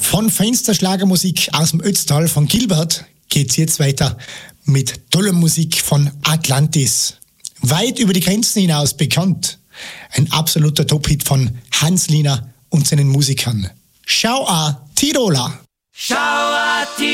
Von feinster Schlagermusik aus dem Ötztal von Gilbert geht's jetzt weiter mit toller Musik von Atlantis. Weit über die Grenzen hinaus bekannt. Ein absoluter Top-Hit von Hans Liner und seinen Musikern. Schau a Tiroler. Schau a Tiroler.